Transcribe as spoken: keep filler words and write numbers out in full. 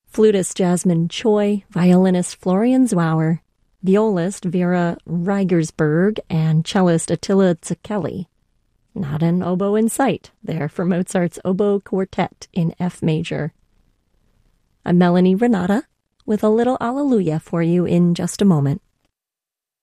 flutist Jasmine Choi, violinist Florian Zwauer, violist Vera Reigersberg, and cellist Attila Zacchelli. Not an oboe in sight there for Mozart's oboe quartet in F major. I'm Melanie Renata with a little Alleluia for you in just a moment.